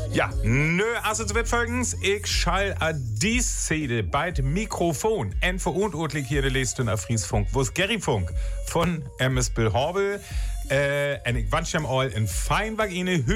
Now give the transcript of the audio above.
Ja, also es wird folgendes. Ich schall a dies Szene bei dem Mikrofon. En verantwortlich hier der Lesen auf Friesfunk. Wo ist Gary Funk von MS Bill Horbel. Und ich wünsche ihm all ein fein Wagine.